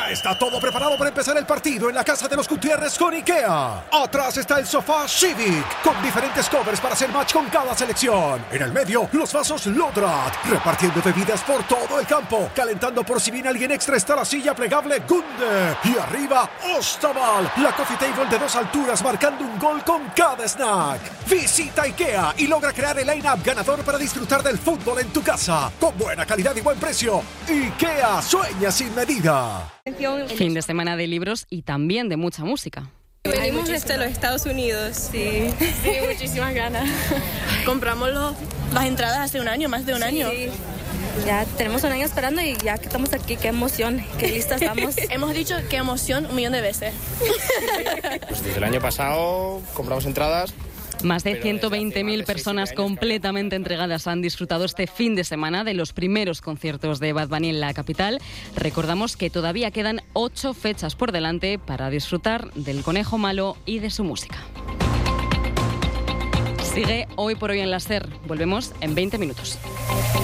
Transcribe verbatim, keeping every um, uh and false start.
Ya está todo preparado para empezar el partido en la casa de los Gutiérrez con IKEA. Atrás está el sofá Civic, con diferentes covers para hacer match con cada selección. En el medio, los vasos Lodrat, repartiendo bebidas por todo el campo. Calentando por si viene alguien extra está la silla plegable Gunde. Y arriba, Ostaval, la coffee table de dos alturas marcando un gol con cada snack. Visita IKEA y logra crear el line-up ganador para disfrutar del fútbol en tu casa. Con buena calidad y buen precio. IKEA, sueña sin medida. Fin de semana de libros y también de mucha música. Venimos desde los Estados Unidos. Sí, sí, muchísimas ganas. Compramos los, las entradas hace un año, más de un Sí. año. Ya tenemos un año esperando y ya que estamos aquí, qué emoción, qué lista estamos. Hemos dicho qué emoción un millón de veces. Pues desde el año pasado compramos entradas. Más de ciento veinte mil personas completamente entregadas han disfrutado este fin de semana de los primeros conciertos de Bad Bunny en la capital. Recordamos que todavía quedan ocho fechas por delante para disfrutar del Conejo Malo y de su música. Sigue Hoy por Hoy en la SER. Volvemos en veinte minutos.